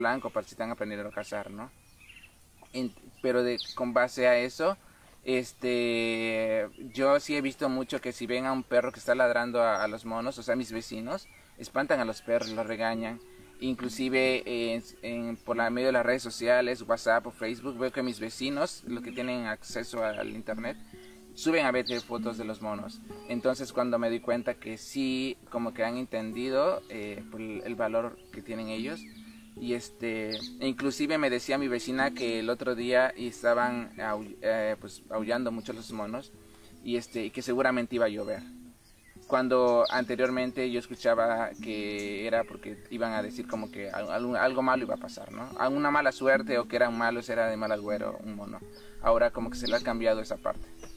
blanco para si están aprendiendo a cazar, ¿no? Pero con base a eso, yo sí he visto mucho que si ven a un perro que está ladrando a los monos, o sea, mis vecinos, espantan a los perros, los regañan. Inclusive por la medio de las redes sociales, WhatsApp o Facebook, veo que mis vecinos, los que tienen acceso al internet, suben a veces fotos de los monos. Entonces cuando me doy cuenta que sí, como que han entendido por el valor que tienen ellos. Y inclusive me decía mi vecina que el otro día estaban pues aullando mucho los monos y que seguramente iba a llover. Cuando anteriormente yo escuchaba que era porque iban a decir como que algo malo iba a pasar, ¿no? Alguna mala suerte o que eran malos, era de mal agüero un mono. Ahora como que se le ha cambiado esa parte.